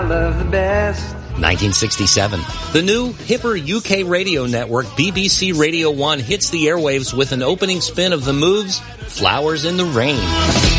love the best. 1967. The new, hipper UK radio network, BBC Radio 1, hits the airwaves with an opening spin of The Moves' Flowers in the Rain.